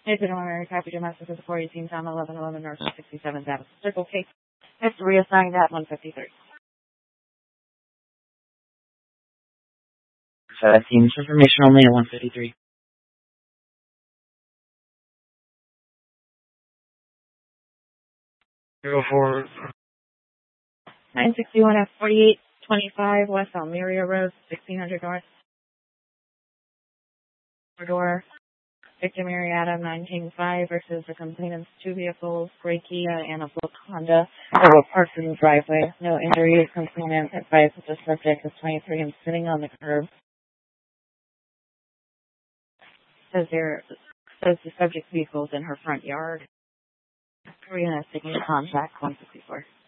It's an honorary copy of Master 418 Town 1111 North 67th Avenue. Circle K. It's reassigned at 153. So that seems information only at 153. 04 961 F 4825 West Almeria Road, 1600 North. Door. Victim Marietta 985 versus the complainant's two vehicles, Gray Kia and a Book Honda, that were parked in the driveway. No injuries. Complainant advised that the subject is 23 and sitting on the curb. Says the subject's vehicle is in her front yard. Korean signature contract 154.